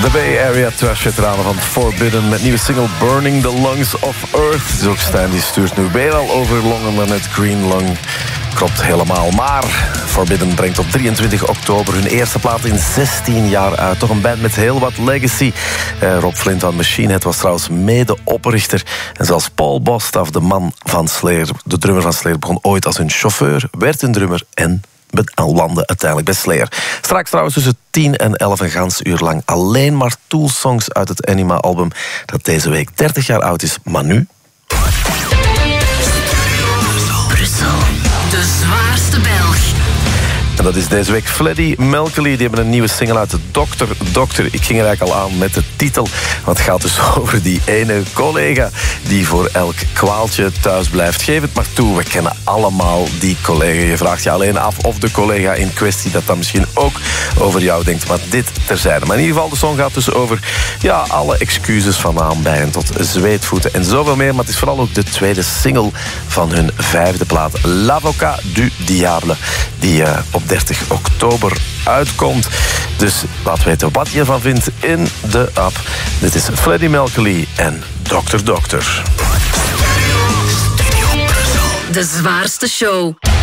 De Bay Area trash-veteranen van Forbidden met nieuwe single Burning the Lungs of Earth. Het is ook Stijn die stuurt nu weer al over longen, maar net Green Lung klopt helemaal. Maar Forbidden brengt op 23 oktober hun eerste plaat in 16 jaar uit. Toch een band met heel wat legacy. Rob Flint van Machine Head was trouwens mede-oprichter. En zelfs Paul Bostaph, de man van Slayer, de drummer van Slayer, begon ooit als hun chauffeur, werd een drummer en landde uiteindelijk bij Slayer. Straks trouwens tussen 10 en 11 een gans uur lang alleen maar Tool-songs uit het Anima-album dat deze week 30 jaar oud is. Maar nu... Brussel, de zwaarste Belg. En dat is deze week Fleddy Melkely. Die hebben een nieuwe single uit de Dokter. Ik ging er eigenlijk al aan met de titel. Want het gaat dus over die ene collega die voor elk kwaaltje thuis blijft. Geef het maar toe, we kennen allemaal die collega. Je vraagt je alleen af of de collega in kwestie dat dan misschien ook over jou denkt. Maar dit terzijde. Maar in ieder geval, de song gaat dus over alle excuses van aanbijen tot zweetvoeten en zoveel meer. Maar het is vooral ook de tweede single van hun 5e plaat, L'Avocat du Diable, die op 30 oktober uitkomt. Dus laat weten wat je ervan vindt in de app. Dit is Fleddy Melkely en Dr. De zwaarste show.